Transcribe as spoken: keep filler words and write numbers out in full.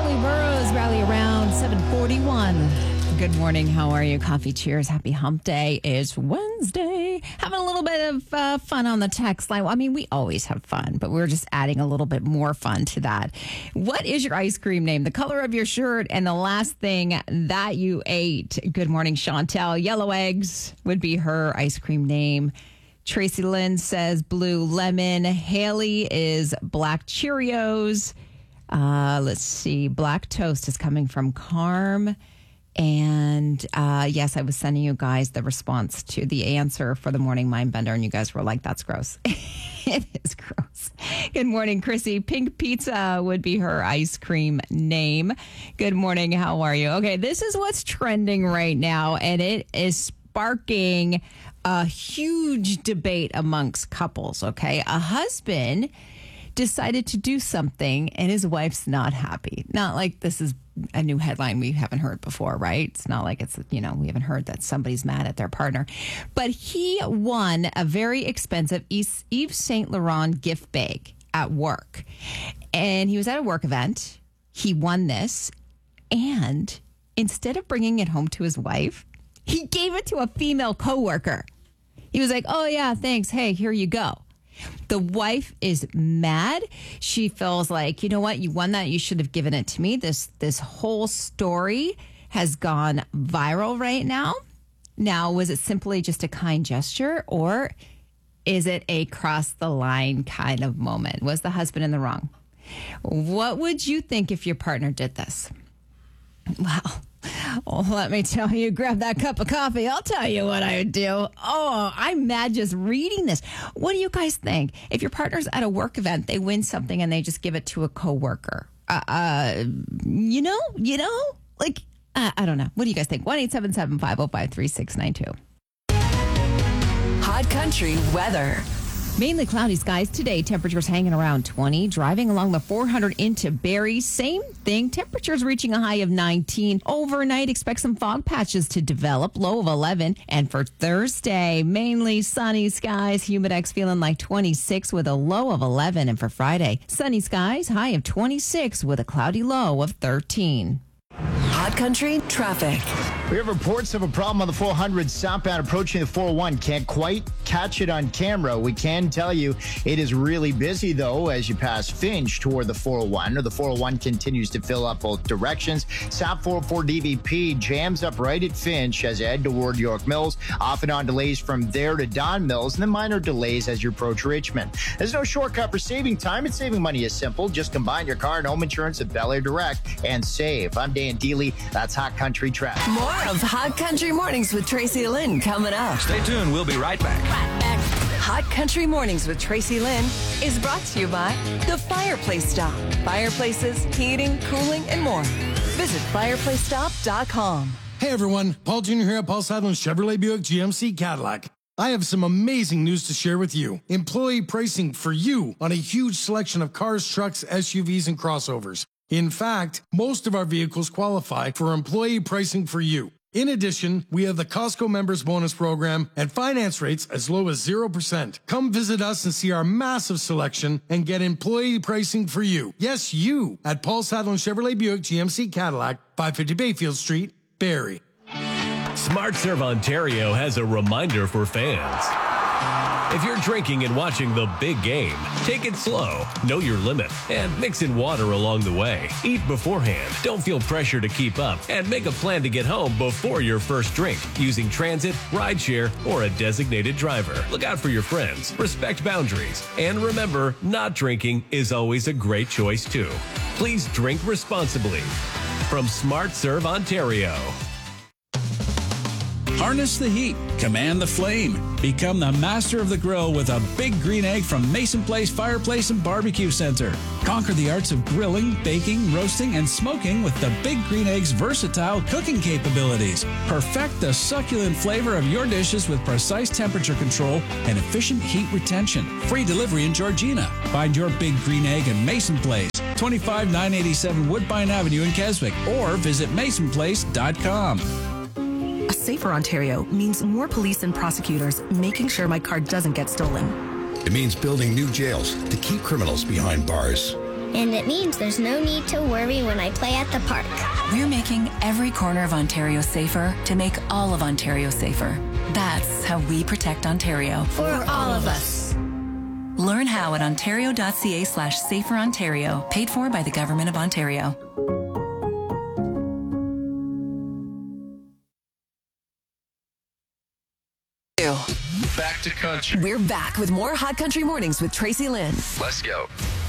Molly Burrows, Rally Around, seven forty-one. Good morning. How are you? Coffee cheers. Happy hump day. It's Wednesday. Having a little bit of uh, fun on the text line. I mean, we always have fun, but we're just adding a little bit more fun to that. What is your ice cream name? The color of your shirt and the last thing that you ate. Good morning, Chantel. Yellow eggs would be her ice cream name. Tracy Lynn says blue lemon. Haley is black Cheerios. Uh, let's see. Black toast is coming from Carm. And uh, yes, I was sending you guys the response to the answer for the morning mind bender, and you guys were like, that's gross. It is gross. Good morning, Chrissy. Pink pizza would be her ice cream name. Good morning. How are you? Okay, this is what's trending right now, and it is sparking a huge debate amongst couples, okay? A husband decided to do something and his wife's not happy. Not like this is a new headline we haven't heard before, right? It's not like it's, you know, we haven't heard that somebody's mad at their partner. But he won a very expensive Yves Saint Laurent gift bag at work. And he was at a work event. He won this. And instead of bringing it home to his wife, he gave it to a female coworker. He was like, oh, yeah, thanks. Hey, here you go. The wife is mad. She feels like, you know what? You won that. You should have given it to me. This this whole story has gone viral right now. Now, was it simply just a kind gesture, or is it a cross the line kind of moment? Was the husband in the wrong? What would you think if your partner did this? Well, oh, let me tell you, grab that cup of coffee. I'll tell you what I would do. Oh, I'm mad just reading this. What do you guys think? If your partner's at a work event, they win something and they just give it to a coworker. Uh, uh you know, you know, like, uh, I don't know. What do you guys think? one eight seven seven, five oh five, three six nine two. Hot Country weather. Mainly cloudy skies today. Temperatures hanging around twenty. Driving along the four hundred into Barrie. Same thing. Temperatures reaching a high of nineteen. Overnight, expect some fog patches to develop. Low of eleven. And for Thursday, mainly sunny skies. Humidex feeling like twenty-six with a low of eleven. And for Friday, sunny skies. High of twenty-six with a cloudy low of thirteen. Hot Country traffic. We have reports of a problem on the four hundred southbound approaching the four oh one. Can't quite catch it on camera. We can tell you it is really busy, though, as you pass Finch toward the four oh one. Or the four oh one continues to fill up both directions. South four oh four D V P jams up right at Finch as you head toward York Mills. Off and on delays from there to Don Mills, and then minor delays as you approach Richmond. There's no shortcut for saving time, and saving money is simple. Just combine your car and home insurance at Bel Air Direct and save. I'm Dan Dealey. That's Hot Country Traffic. More of Hot Country Mornings with Tracy Lynn coming up. Stay tuned. We'll be right back. Right back. Hot Country Mornings with Tracy Lynn is brought to you by The Fireplace Stop. Fireplaces, heating, cooling, and more. Visit fireplace stop dot com. Hey everyone, Paul Junior here at Paul Sadler Chevrolet Buick G M C Cadillac. I have some amazing news to share with you. Employee pricing for you on a huge selection of cars, trucks, S U Vs, and crossovers. In fact, most of our vehicles qualify for employee pricing for you. In addition, we have the Costco Members Bonus Program and finance rates as low as zero percent. Come visit us and see our massive selection and get employee pricing for you. Yes, you at Paul Sadler Chevrolet Buick G M C Cadillac, five fifty Bayfield Street, Barrie. Smart Serve Ontario has a reminder for fans. If you're drinking and watching the big game, take it slow, know your limit, and mix in water along the way. Eat beforehand, don't feel pressure to keep up, and make a plan to get home before your first drink using transit, rideshare, or a designated driver. Look out for your friends, respect boundaries, and remember, not drinking is always a great choice too. Please drink responsibly. From Smart Serve Ontario. Harness the heat, command the flame. Become the master of the grill with a Big Green Egg from Mason Place Fireplace and Barbecue Center. Conquer the arts of grilling, baking, roasting, and smoking with the Big Green Egg's versatile cooking capabilities. Perfect the succulent flavor of your dishes with precise temperature control and efficient heat retention. Free delivery in Georgina. Find your Big Green Egg in Mason Place, twenty-five nine eighty-seven Woodbine Avenue in Keswick, or visit mason place dot com. A safer Ontario means more police and prosecutors making sure my car doesn't get stolen. It means building new jails to keep criminals behind bars. and it means there's no need to worry when I play at the park. We're making every corner of Ontario safer to make all of Ontario safer. That's how we protect Ontario. For all of us. Learn how at ontario.ca slash safer Ontario, paid for by the Government of Ontario. Back to country. We're back with more Hot Country Mornings with Tracy Lynn. Let's go.